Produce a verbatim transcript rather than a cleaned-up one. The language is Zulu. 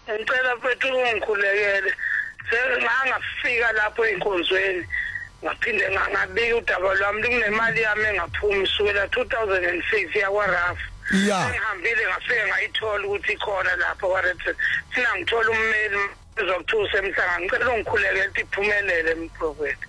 ngicela mfethu ungikhulekele sengangafika lapho enkonzweni ngaphinde ngangabika udaba lwami likunemali yami engaphumi sukela two thousand six yakwa Raf yeah ngihambile ngafike ngayithola ukuthi ikhona lapho kwarethi sina ngithola ummeli ezokuthusa emhlanga ngicela ungikhulekele ukuthi iphumelele emprofeti